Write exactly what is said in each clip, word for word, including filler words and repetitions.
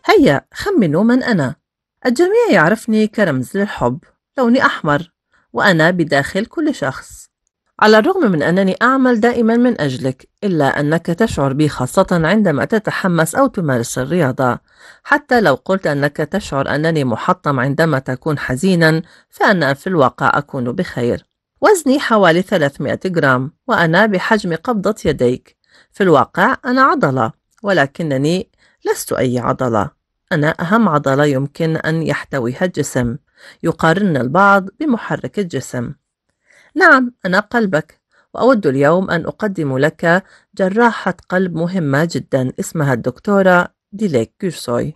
هيا خمنوا من أنا. الجميع يعرفني كرمز للحب، لوني أحمر، وأنا بداخل كل شخص. على الرغم من أنني أعمل دائما من أجلك، إلا أنك تشعر بي خاصة عندما تتحمس أو تمارس الرياضة. حتى لو قلت أنك تشعر أنني محطم عندما تكون حزينا، فأنا في الواقع أكون بخير. وزني حوالي ثلاثمائة جرام، وأنا بحجم قبضة يديك. في الواقع أنا عضلة، ولكنني لست أي عضلة. أنا أهم عضلة يمكن أن يحتويها الجسم. يقارن البعض بمحرك الجسم. نعم، أنا قلبك، وأود اليوم أن أقدم لك جراحة قلب مهمة جدا اسمها الدكتورة ديليك جورسوي.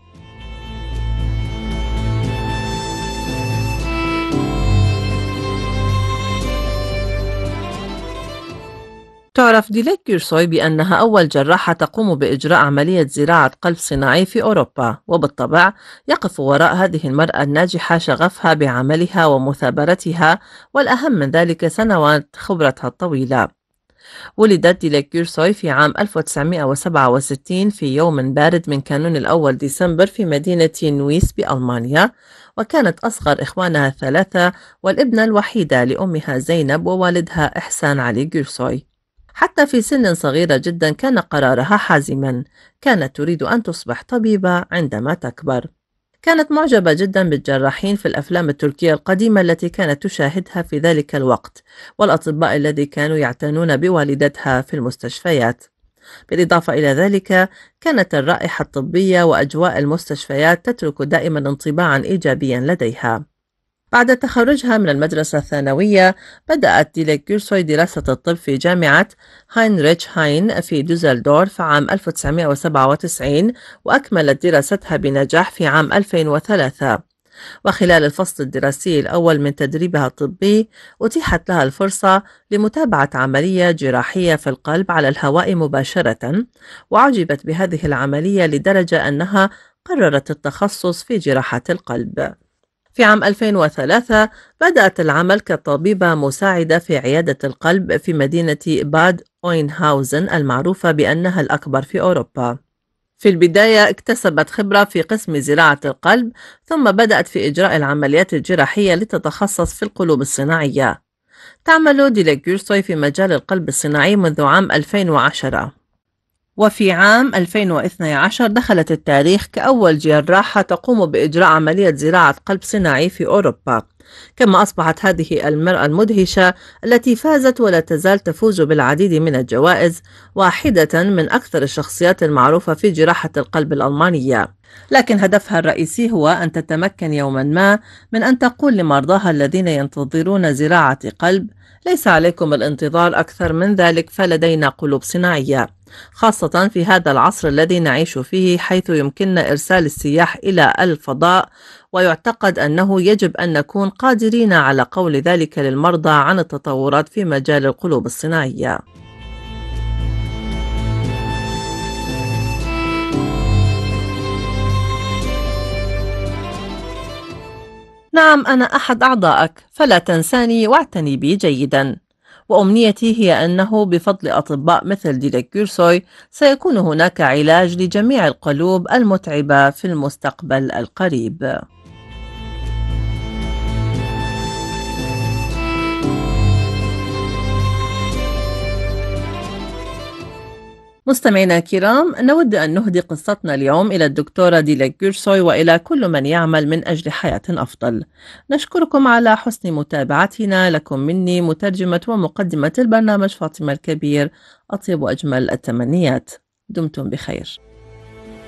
تعرف ديليك جورسوي بأنها أول جراحة تقوم بإجراء عملية زراعة قلب صناعي في أوروبا، وبالطبع يقف وراء هذه المرأة الناجحة شغفها بعملها ومثابرتها، والأهم من ذلك سنوات خبرتها الطويلة. ولدت ديليك جورسوي في عام ألف وتسعمائة وسبعة وستين في يوم بارد من كانون الأول ديسمبر في مدينة نويس بألمانيا، وكانت أصغر إخوانها الثلاثة والابنة الوحيدة لأمها زينب ووالدها إحسان علي جورسوي. حتى في سن صغيرة جدا كان قرارها حازما. كانت تريد أن تصبح طبيبة عندما تكبر. كانت معجبة جدا بالجراحين في الأفلام التركية القديمة التي كانت تشاهدها في ذلك الوقت، والأطباء الذي كانوا يعتنون بوالدتها في المستشفيات. بالإضافة إلى ذلك، كانت الرائحة الطبية وأجواء المستشفيات تترك دائما انطباعا إيجابيا لديها. بعد تخرجها من المدرسة الثانوية، بدأت ديليك جورسوي دراسة الطب في جامعة هاينريتش هاين في دوزلدورف عام ألف وتسعمائة وسبعة وتسعين، وأكملت دراستها بنجاح في عام ألفين وثلاثة. وخلال الفصل الدراسي الأول من تدريبها الطبي، أتيحت لها الفرصة لمتابعة عملية جراحية في القلب على الهواء مباشرة، وعجبت بهذه العملية لدرجة أنها قررت التخصص في جراحة القلب. في عام ألفين وثلاثة بدأت العمل كطبيبة مساعدة في عيادة القلب في مدينة باد أوينهاوزن المعروفة بأنها الأكبر في أوروبا. في البداية اكتسبت خبرة في قسم زراعة القلب، ثم بدأت في إجراء العمليات الجراحية لتتخصص في القلوب الصناعية. تعمل ديليك جورسوي في مجال القلب الصناعي منذ عام ألفين وعشرة، وفي عام ألفين واثني عشر دخلت التاريخ كأول جراحة تقوم بإجراء عملية زراعة قلب صناعي في أوروبا. كما أصبحت هذه المرأة المدهشة التي فازت ولا تزال تفوز بالعديد من الجوائز، واحدة من أكثر الشخصيات المعروفة في جراحة القلب الألمانية. لكن هدفها الرئيسي هو أن تتمكن يوما ما من أن تقول لمرضاها الذين ينتظرون زراعة قلب: ليس عليكم الانتظار أكثر من ذلك، فلدينا قلوب صناعية. خاصة في هذا العصر الذي نعيش فيه، حيث يمكننا إرسال السياح إلى الفضاء، ويعتقد أنه يجب أن نكون قادرين على قول ذلك للمرضى عن التطورات في مجال القلوب الصناعية. نعم، أنا أحد أعضائك، فلا تنساني واعتني بي جيدا. وأمنيتي هي أنه بفضل أطباء مثل ديليك جورسوي سيكون هناك علاج لجميع القلوب المتعبة في المستقبل القريب. مستمعينا الكرام، نود أن نهدي قصتنا اليوم إلى الدكتورة ديليك جورسوي وإلى كل من يعمل من أجل حياة أفضل. نشكركم على حسن متابعتنا. لكم مني مترجمة ومقدمة البرنامج فاطمة الكبير، أطيب وأجمل التمنيات. دمتم بخير.